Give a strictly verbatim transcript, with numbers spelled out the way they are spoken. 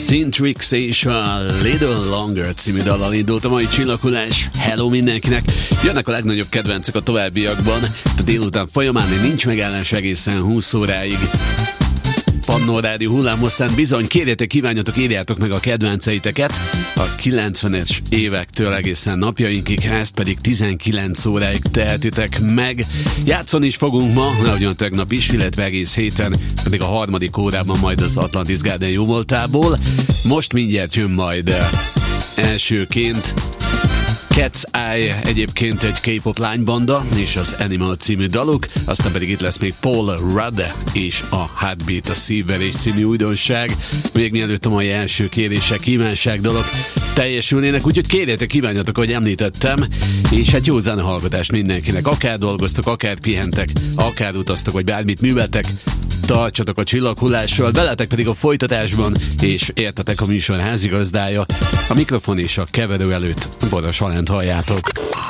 Syntrix és a Little Longer című dallal indult a mai csillaghullás. Hello mindenkinek! Jönnek a legnagyobb kedvencek a továbbiakban. A délután folyamán nincs megállás egészen húsz óráig. Pannó Rádió hullámhosszán bizony, kérjetek, kívánjatok, írjátok meg a kedvenceiteket a kilencvenes évektől egészen napjainkig, ezt pedig tizenkilenc óráig tehetitek meg. Játszani is fogunk ma, ahogyan tegnap is, illetve egész héten, pedig a harmadik órában majd az Atlantis Garden jóvoltából. Most mindjárt jön majd elsőként Cat's Eye, egyébként egy K-pop lánybanda, és az Animal című daluk, aztán pedig itt lesz még Paul Rudd és a Heartbeat, a szívverés című újdonság, még mielőtt a mai első kérések, kívánság dalok teljesülnének, úgyhogy kérjetek, kívánjatok, ahogy említettem, és hát jó zenehallgatást mindenkinek, akár dolgoztok, akár pihentek, akár utaztok, vagy bármit műveltek, tartsatok a csillaghullással, veletek pedig a folytatásban, és értetek a műsor házigazdája, a mikrofon és a keverő előtt Boros Alánt halljátok.